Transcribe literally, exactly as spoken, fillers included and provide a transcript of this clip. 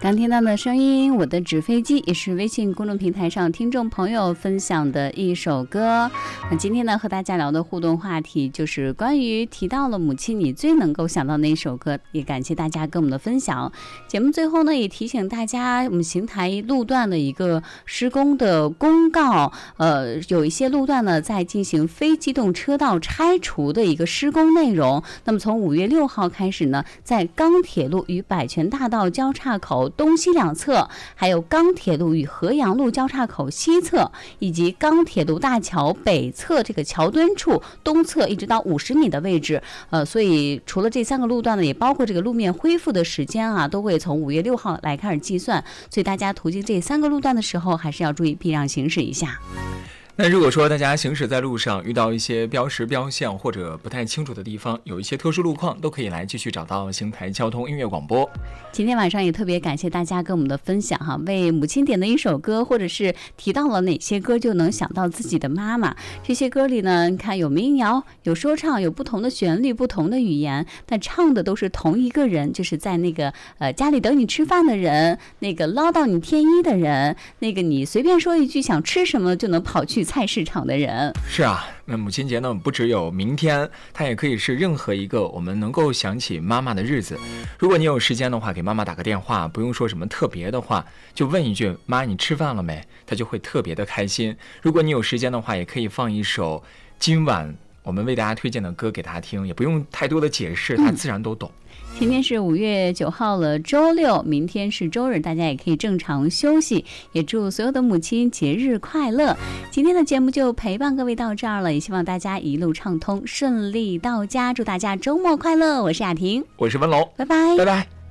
刚听到的声音，我的纸飞机，也是微信公众平台上听众朋友分享的一首歌。那今天呢，和大家聊的互动话题就是关于提到了母亲你最能够想到那一首歌，也感谢大家跟我们的分享。节目最后呢，也提醒大家，我们邢台路段的一个施工的公告，呃，有一些路段呢在进行非机动车道拆除的一个施工内容。那么从五月六号开始呢，在钢铁路与百泉大道交叉口东西两侧，还有钢铁路与河阳路交叉口西侧，以及钢铁路大桥北侧这个桥墩处东侧一直到五十米的位置。呃，所以除了这三个路段呢，也包括这个路面恢复的时间啊，都会从五月六号来开始计算。所以大家途经这三个路段的时候，还是要注意避让行驶一下。 那如果说大家行驶在路上遇到一些标识标线或者不太清楚的地方，有一些特殊路况，都可以来继续找到邢台交通音乐广播。 今天晚上也特别感谢大家跟我们的分享哈，为母亲点的一首歌，或者是提到了哪些歌就能想到自己的妈妈。这些歌里呢，你看有民谣，有说唱，有不同的旋律，不同的语言，但唱的都是同一个人，就是在那个呃家里等你吃饭的人，那个唠叨你添衣的人，那个你随便说一句想吃什么就能跑去菜市场的人。 是啊，那母亲节呢，不只有明天，它也可以是任何一个我们能够想起妈妈的日子。如果你有时间的话，给妈妈打个电话，不用说什么特别的话，就问一句妈你吃饭了没，她就会特别的开心。如果你有时间的话，也可以放一首今晚我们为大家推荐的歌给她听，也不用太多的解释，她自然都懂。 今天是五月九号了，周六，明天是周日，大家也可以正常休息。也祝所有的母亲节日快乐。今天的节目就陪伴各位到这儿了，也希望大家一路畅通，顺利到家。祝大家周末快乐！我是雅婷， 我是文龙， 拜拜， 拜拜。